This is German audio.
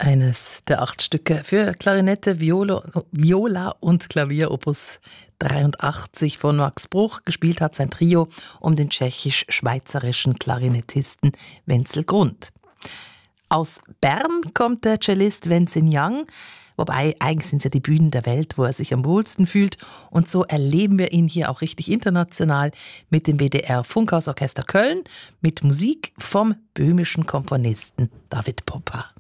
Eines der 8 Stücke für Klarinette, Viola und Klavier, Opus 83 von Max Bruch. Gespielt hat sein Trio um den tschechisch-schweizerischen Klarinettisten Wenzel Grund. Aus Bern kommt der Cellist Wenzin Yang, wobei eigentlich sind es ja die Bühnen der Welt, wo er sich am wohlsten fühlt. Und so erleben wir ihn hier auch richtig international mit dem WDR Funkhausorchester Köln, mit Musik vom böhmischen Komponisten David Poppa.